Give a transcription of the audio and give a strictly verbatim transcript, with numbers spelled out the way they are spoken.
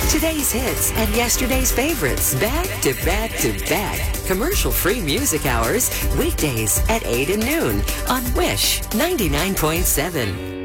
Today's hits and yesterday's favorites, back to back to back. Commercial-free music hours, weekdays at eight and noon on Wish ninety-nine point seven.